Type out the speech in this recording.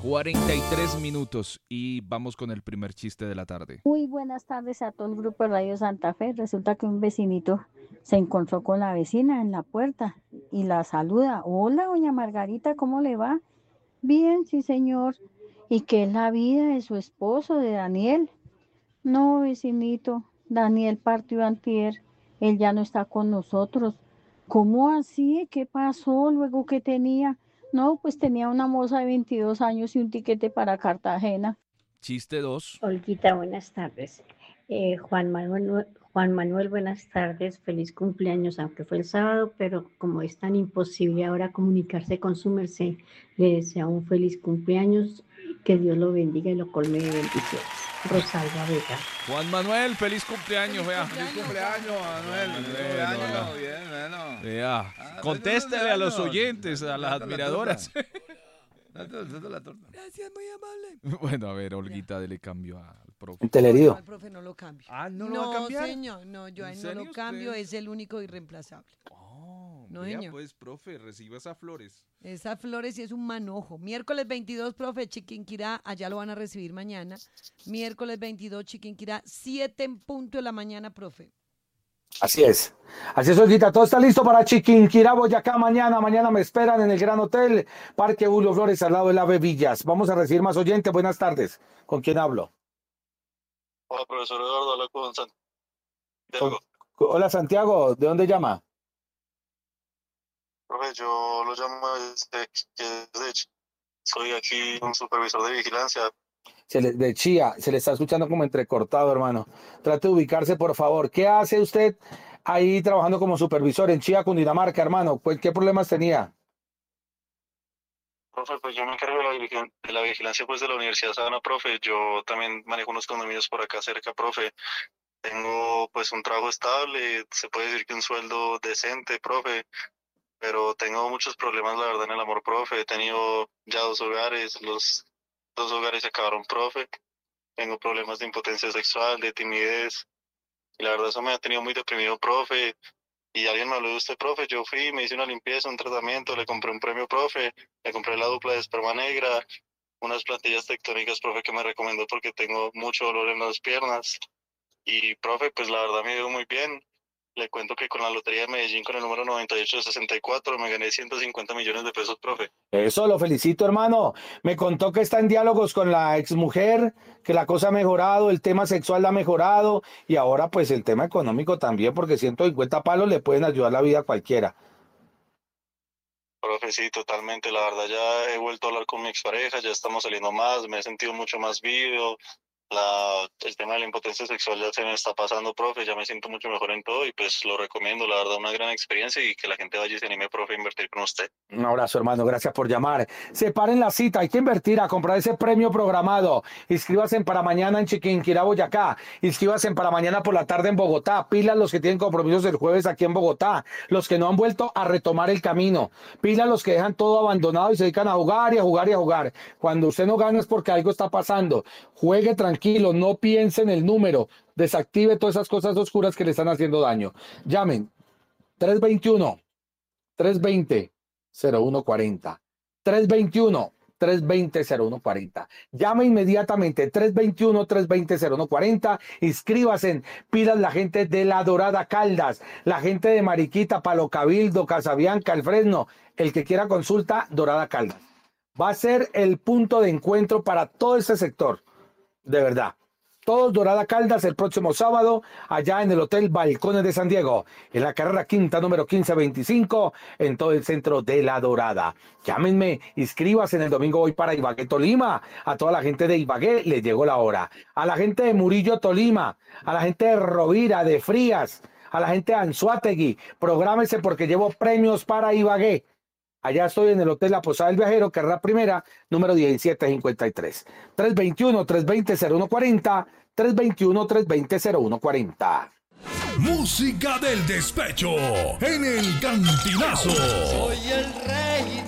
43 minutos y vamos con el primer chiste de la tarde. Muy buenas tardes a todo el grupo de Radio Santa Fe. Resulta que un vecinito se encontró con la vecina en la puerta y la saluda. Hola, doña Margarita, ¿cómo le va? Bien, sí, señor. ¿Y qué es la vida de su esposo, de Daniel? No, vecinito, Daniel partió antier. Él ya no está con nosotros. ¿Cómo así? ¿Qué pasó? ¿Luego qué tenía? No, pues tenía una moza de 22 años y un tiquete para Cartagena. Chiste 2. Olguita, buenas tardes. Juan Manuel, buenas tardes. Feliz cumpleaños, aunque fue el sábado, pero como es tan imposible ahora comunicarse con su merced, le deseo un feliz cumpleaños y que Dios lo bendiga y lo colme de bendiciones. Rosalba Vega. Juan Manuel, feliz cumpleaños, vea. Feliz cumpleaños, Manuel. Feliz cumpleaños. Bien, bueno. Vea, contéstele a los oyentes, a las admiradoras. Date la torta. Gracias, muy amable. Bueno, a ver, Olguita, dele cambio al profe. Teleherido. Al profe no lo cambio. Ah, ¿no lo va a cambiar? Señor, no, yo a él ¿En no serio lo cambio, usted? es el único irreemplazable. Oh, No, vea, señor. pues, profe, reciba esas flores. Esas flores sí es un manojo. Miércoles 22, profe, Chiquinquirá, allá lo van a recibir mañana. Miércoles 22, Chiquinquirá, 7 en punto de la mañana, profe. Así es, Olguita, todo está listo para Chiquinquirá, Boyacá, mañana me esperan en el Gran Hotel, Parque Julio Flores, al lado del Ave Villas. Vamos a recibir más oyentes, buenas tardes, ¿con quién hablo? Hola, profesor Eduardo, habla con Santiago. Hola Santiago, ¿de dónde llama? Profe, yo lo llamo soy aquí un supervisor de vigilancia. De Chía, se le está escuchando como entrecortado, hermano. Trate de ubicarse, por favor. ¿Qué hace usted ahí trabajando como supervisor en Chía, Cundinamarca, hermano? ¿Qué problemas tenía? Profe, pues yo me encargo de la vigilancia pues de la Universidad Sabana, profe. Yo también manejo unos condominios por acá cerca, profe. Tengo pues un trabajo estable, se puede decir que un sueldo decente, profe. Pero tengo muchos problemas, la verdad, en el amor, profe. He tenido ya 2 hogares, los 2 hogares se acabaron, profe. Tengo problemas de impotencia sexual, de timidez. Y la verdad eso me ha tenido muy deprimido, profe. Y alguien me habló de usted, profe. Yo fui, me hice una limpieza, un tratamiento, le compré un premio, profe. Le compré la dupla de esperma negra, unas plantillas tectónicas, profe, que me recomendó porque tengo mucho dolor en las piernas. Y, profe, pues la verdad me ha ido muy bien. Le cuento que con la Lotería de Medellín, con el número 9864, me gané 150 millones de pesos, profe. Eso, lo felicito, hermano. Me contó que está en diálogos con la exmujer, que la cosa ha mejorado, el tema sexual ha mejorado y ahora pues el tema económico también, porque 150 palos le pueden ayudar la vida a cualquiera. Profe, sí, totalmente. La verdad ya he vuelto a hablar con mi expareja, ya estamos saliendo más, me he sentido mucho más vivo. El tema de la impotencia sexual ya se me está pasando, profe, ya me siento mucho mejor en todo y pues lo recomiendo, la verdad, una gran experiencia y que la gente vaya y se anime, profe, a invertir con usted. Un abrazo, hermano, gracias por llamar. Separen la cita, hay que invertir a comprar ese premio programado. Inscríbanse para mañana en Chiquinquirá, Boyacá. Inscríbanse para mañana por la tarde en Bogotá. Pilas los que tienen compromisos el jueves aquí en Bogotá. Los que no han vuelto a retomar el camino. Pilas los que dejan todo abandonado y se dedican a jugar y a jugar y a jugar. Cuando usted no gana es porque algo está pasando. Juegue tranquilo, no piense en el número. Desactive todas esas cosas oscuras que le están haciendo daño. Llamen 321-320-0140. 321-320-0140. Llame inmediatamente 321-320-0140. Inscríbase. Pidan la gente de La Dorada Caldas, la gente de Mariquita, Palo Cabildo, Casabianca, El Fresno. El que quiera consulta, Dorada Caldas. Va a ser el punto de encuentro para todo ese sector. De verdad. Todos Dorada Caldas el próximo sábado, allá en el Hotel Balcones de San Diego, en la carrera quinta número 1525, en todo el centro de La Dorada. Llámenme, inscríbase en el domingo, voy para Ibagué, Tolima. A toda la gente de Ibagué les llegó la hora. A la gente de Murillo, Tolima. A la gente de Rovira, de Frías. A la gente de Anzoátegui. Prográmese porque llevo premios para Ibagué. Allá estoy en el Hotel La Posada del Viajero, carrera primera, número 1753. 321-320-0140, 321-320-0140. Música del despecho en el Cantinazo. Soy el rey